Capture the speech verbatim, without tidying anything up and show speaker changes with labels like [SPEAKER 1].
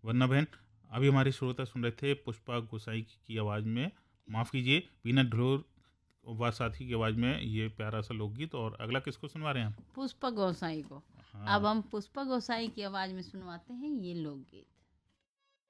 [SPEAKER 1] वरना बहन अभी हमारे श्रोता सुन रहे थे पुष्पा गोसाई की आवाज़ में, माफ़ कीजिए बीना ढोर व साथी की आवाज़ में ये प्यारा सा लोकगीत। और अगला किसको सुनवा रहे हैं हम?
[SPEAKER 2] पुष्पा गोसाई को।
[SPEAKER 1] हाँ
[SPEAKER 2] अब हम पुष्पा गोसाई की आवाज़ में सुनवाते हैं ये लोकगीत।